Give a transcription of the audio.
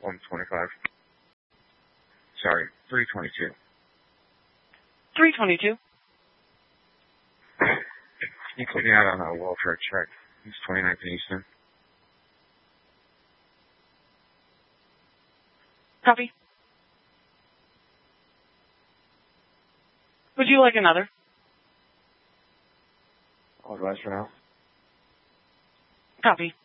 125. Sorry, 322. 322. He put me out on a welfare check. He's 29th and Easton. Copy. Would you like another? All advice for now. Copy.